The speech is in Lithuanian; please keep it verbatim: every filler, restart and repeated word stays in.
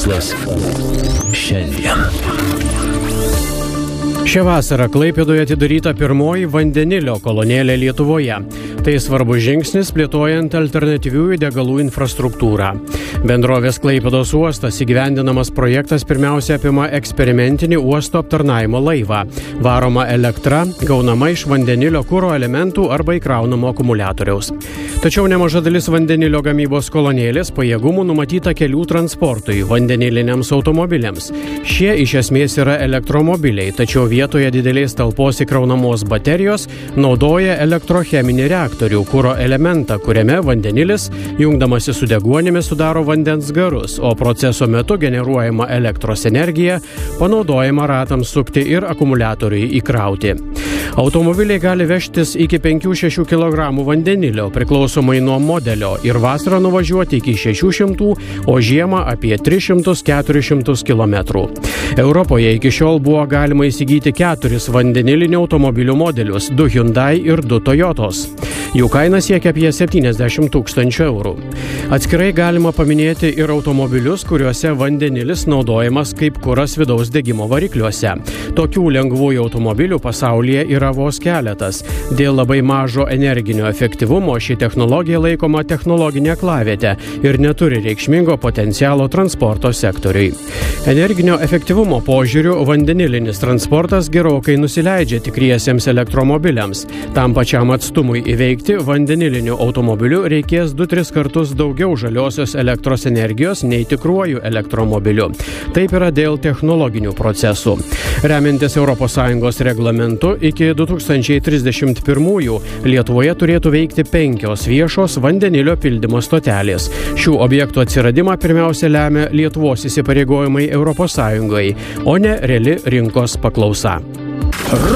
Verslas šiandien. Šią vasarą Klaipėdoje atidaryta pirmoji vandenilio kolonėlė Lietuvoje. Tai svarbus žingsnis plėtojant alternatyviųjų degalų infrastruktūrą. Bendrovės Klaipėdos uostas įgyvendinamas projektas pirmiausia apima eksperimentinį uosto aptarnavimo laivą, varomą elektra, gaunama iš vandenilio kuro elementų arba įkraunamo akumuliatoriaus. Tačiau nemaža dalis vandenilio gamybos kolonėlės pajėgumų numatyta kelių transportui, vandeniliniams automobiliams. Šie iš esmės yra elektromobiliai, tačiau vietoje didelės talpos įkraunamos baterijos naudoja elektrocheminį reaktorių kuro elementą, kuriame vandenilis, jungdamasi su deguonimi, sudaro vandens garus, o proceso metu generuojama elektros energija panaudojama ratams sukti ir akumuliatoriui įkrauti. Automobiliai gali vežtis iki penkių šešių kilogramų vandenilio, priklausomai nuo modelio, ir vasarą nuvažiuoti iki šešių šimtų, o žiemą apie tris šimtus keturis šimtus kilometrų. Europoje iki šiol buvo galima įsigyti keturis vandenilinių automobilių modelius, du Hyundai ir du Toyotos. Jų kaina siekia apie septyniasdešimt tūkstančių eurų. Atskirai galima paminėti ir automobilius, kuriuose vandenilis naudojamas kaip kuras vidaus degimo varikliuose. Tokių lengvųjų automobilių pasaulyje yra vos keletas. Dėl labai mažo energinio efektyvumo ši technologija laikoma technologinė aklavietė ir neturi reikšmingo potencialo transporto sektoriui. Energinio efektyvumo požiūriu vandenilinis transportas gerokai nusileidžia tikriesiems elektromobiliams. Tam pačiam atstumui įveikti vandeniliniu automobiliu reikės du tris kartus daugiau žaliosios elektros energijos nei tikruoju elektromobiliu. Taip yra dėl technologinių procesų. Remiantis Europos Sąjungos reglamentu, iki du tūkstančiai trisdešimt pirmųjų Lietuvoje turėtų veikti penkios viešos vandenilio pildymo stotelės. Šių objektų atsiradimą pirmiausia lemia Lietuvos įsipareigojimai Europos Sąjungai, o ne reali rinkos paklausa.